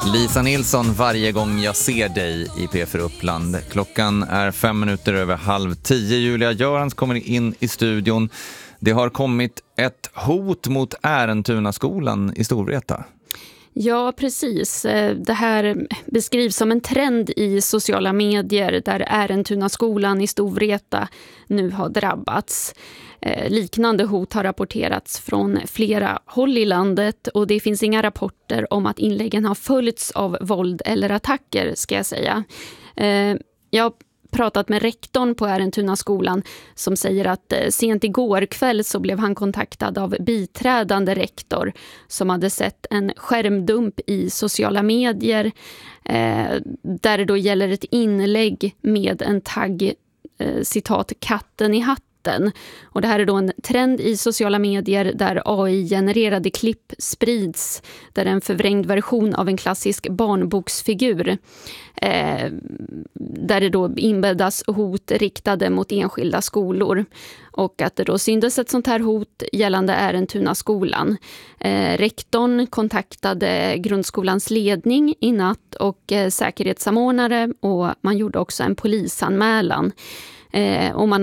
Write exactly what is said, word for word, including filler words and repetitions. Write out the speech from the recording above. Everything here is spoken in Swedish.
Lisa Nilsson, varje gång jag ser dig i P fyra Uppland. Klockan är fem minuter över halv tio. Julia Görans kommer in i studion. Det har kommit ett hot mot Ärentuna-skolan i Storvreta. Ja, precis. Det här beskrivs som en trend i sociala medier där Ärentuna-skolan i Storvreta nu har drabbats. Liknande hot har rapporterats från flera håll i landet och det finns inga rapporter om att inläggen har följts av våld eller attacker, ska jag säga. Jag har pratat med rektorn på Ärentuna-skolan som säger att sent igår kväll så blev han kontaktad av biträdande rektor som hade sett en skärmdump i sociala medier där det då gäller ett inlägg med en tagg, citat, katten i hatten. Och det här är då en trend i sociala medier där A I-genererade klipp sprids där en förvrängd version av en klassisk barnboksfigur eh, där det då inbäddas hot riktade mot enskilda skolor och att det då syntes ett sånt här hot gällande Ärentuna-skolan. Eh, rektorn kontaktade grundskolans ledning i natt och eh, säkerhetssamordnare och man gjorde också en polisanmälan. Eh, och man